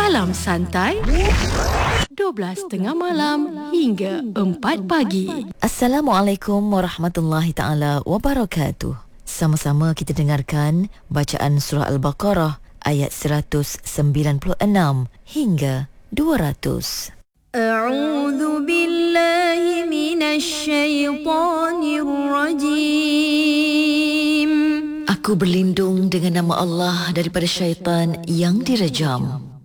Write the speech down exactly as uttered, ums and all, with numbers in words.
Salam santai dua belas tiga puluh malam hingga empat pagi. Assalamualaikum warahmatullahi taala wabarakatuh. Sama-sama kita dengarkan bacaan surah Al-Baqarah ayat seratus sembilan puluh enam hingga dua ratus. A'udzu billahi minasy syaithanir rajim. Aku berlindung dengan nama Allah daripada syaitan yang direjam.